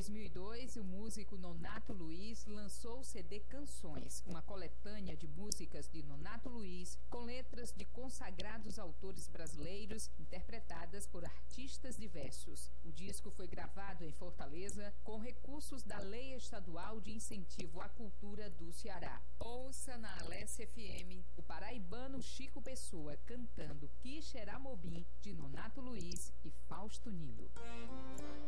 2002, o músico Nonato Luiz lançou o CD Canções, uma coletânea de músicas de Nonato Luiz com letras de consagrados autores brasileiros interpretadas por artistas diversos. O disco foi gravado em Fortaleza com recursos da Lei Estadual de Incentivo à Cultura do Ceará. Ouça na Alesse FM o paraibano Chico Pessoa cantando Quixeramobim de Nonato Luiz e Fausto Nilo.